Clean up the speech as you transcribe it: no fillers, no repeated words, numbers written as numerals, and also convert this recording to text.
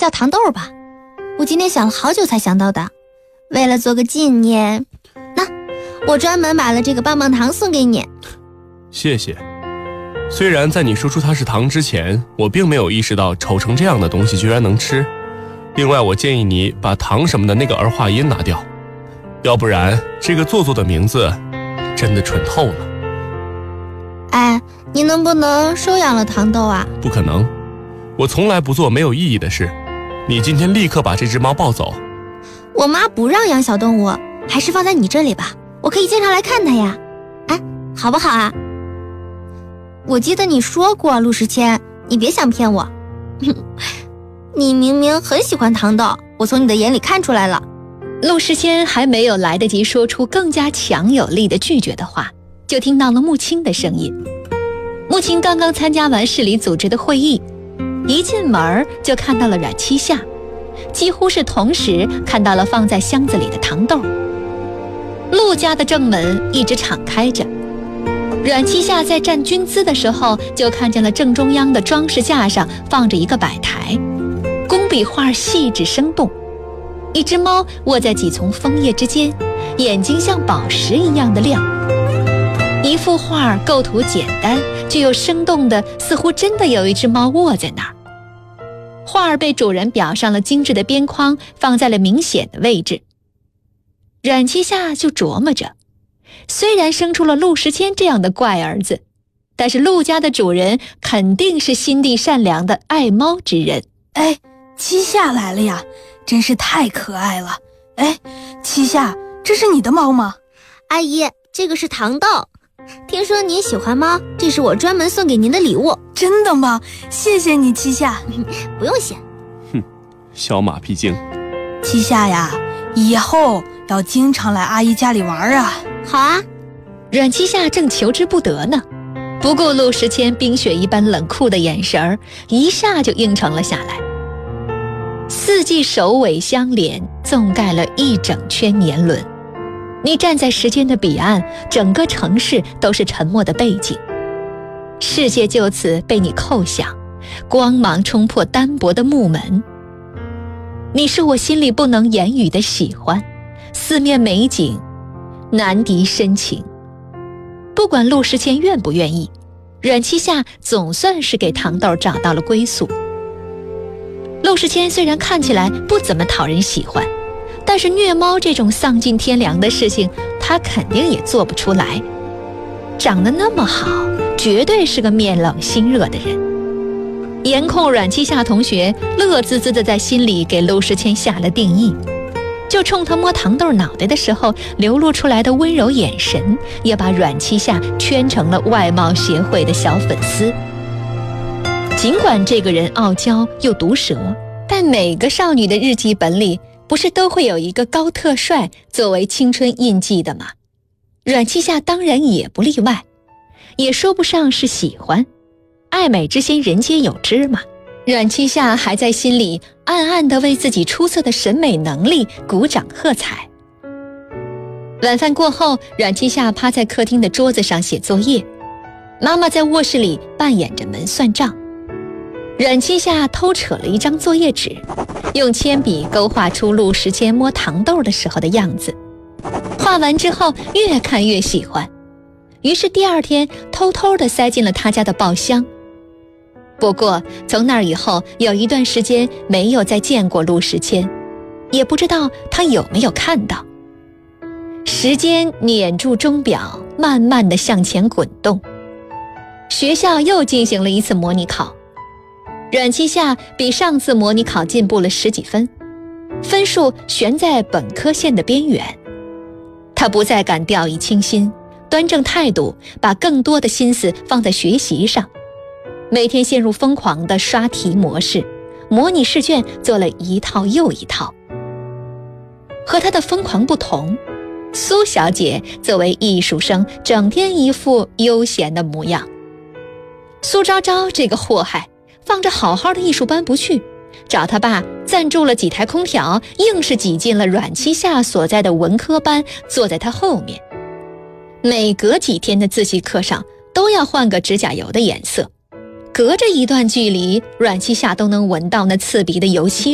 叫糖豆吧。我今天想了好久才想到的，为了做个纪念，我专门买了这个棒棒糖送给你。 谢谢。虽然在你说出它是糖之前，我并没有意识到丑成这样的东西居然能吃。另外，我建议你把糖什么的那个儿化音拿掉，要不然这个做作的名字真的蠢透了。 哎，你能不能收养了糖豆啊？ 不可能，我从来不做没有意义的事。你今天立刻把这只猫抱走。 我妈不让养小动物，还是放在你这里吧，我可以经常来看它呀。哎，好不好啊？我记得你说过，陆时谦，你别想骗我。你明明很喜欢糖豆，我从你的眼里看出来了。 陆时谦还没有来得及说出更加强有力的拒绝的话，就听到了穆青的声音。穆青刚刚参加完市里组织的会议，一进门就看到了阮七夏，几乎是同时看到了放在箱子里的糖豆。陆家的正门一直敞开着，阮七夏在站军姿的时候，就看见了正中央的装饰架上放着一个摆台，工笔画细致生动，一只猫卧在几丛枫叶之间，眼睛像宝石一样的亮。一幅画构图简单，却又生动的，似乎真的有一只猫卧在那儿。画儿被主人裱上了精致的边框，放在了明显的位置。阮七夏就琢磨着，虽然生出了陆时谦这样的怪儿子，但是陆家的主人肯定是心地善良的爱猫之人。 哎，七夏来了呀，真是太可爱了。哎，七夏，这是你的猫吗？ 阿姨，这个是糖豆，听说您喜欢猫，这是我专门送给您的礼物。 真的吗？谢谢你，七夏。 不用谢。 小马屁精。 七夏呀，以后要经常来阿姨家里玩啊。 好啊。 阮七夏正求之不得呢，不顾陆时谦冰雪一般冷酷的眼神儿，一下就应承了下来。四季首尾相连，纵盖了一整圈年轮。你站在时间的彼岸，整个城市都是沉默的背景，世界就此被你叩响，光芒冲破单薄的木门。你是我心里不能言语的喜欢，四面美景，难敌深情。不管陆时谦愿不愿意，阮七夏总算是给糖豆找到了归宿。陆时谦虽然看起来不怎么讨人喜欢，但是虐猫这种丧尽天良的事情，他肯定也做不出来。长得那么好，绝对是个面冷心热的人。颜控阮七夏同学乐滋滋地在心里给陆时谦下了定义，就冲他摸糖豆脑袋的时候流露出来的温柔眼神，也把阮七夏圈成了外貌协会的小粉丝。尽管这个人傲娇又毒舌，但每个少女的日记本里不是都会有一个高特帅作为青春印记的吗？阮七夏当然也不例外，也说不上是喜欢，爱美之心人皆有之嘛。阮七夏还在心里暗暗地为自己出色的审美能力鼓掌喝彩。晚饭过后，阮七夏趴在客厅的桌子上写作业，妈妈在卧室里扮演着门算账。阮七夏偷扯了一张作业纸，用铅笔勾画出陆时谦摸糖豆的时候的样子。画完之后越看越喜欢，于是第二天偷偷地塞进了他家的报箱。不过从那儿以后，有一段时间没有再见过陆时谦，也不知道他有没有看到。时间碾住钟表，慢慢地向前滚动。学校又进行了一次模拟考，阮七夏比上次模拟考进步了10几分，分数悬在本科线的边缘。他不再敢掉以轻心，端正态度，把更多的心思放在学习上。每天陷入疯狂的刷题模式，模拟试卷做了一套又一套。和他的疯狂不同，苏小姐作为艺术生，整天一副悠闲的模样。苏昭昭这个祸害，放着好好的艺术班不去，找他爸赞助了几台空调，硬是挤进了阮七夏所在的文科班，坐在他后面。每隔几天的自习课上都要换个指甲油的颜色，隔着一段距离，阮七夏都能闻到那刺鼻的油漆